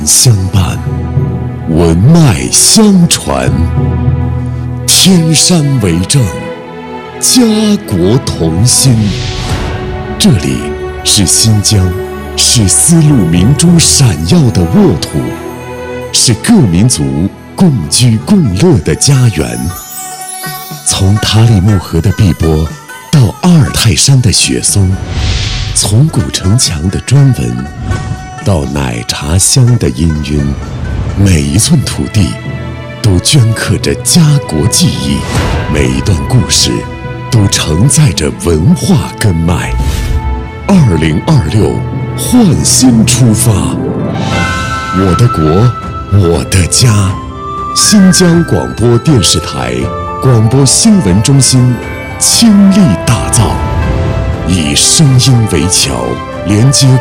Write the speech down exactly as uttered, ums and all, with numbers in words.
相伴，文脉相传，天山为证，家国同心。这里是新疆，是丝路明珠闪耀的沃土，是各民族共居共乐的家园。从塔里木河的碧波到阿尔泰山的雪松，从古城墙的砖纹到奶茶香的氤氲，每一寸土地都镌刻着家国记忆，每一段故事都承载着文化根脉。二零二六，焕新出发，我的国，我的家。新疆广播电视台广播新闻中心倾力打造，以声音为桥，连接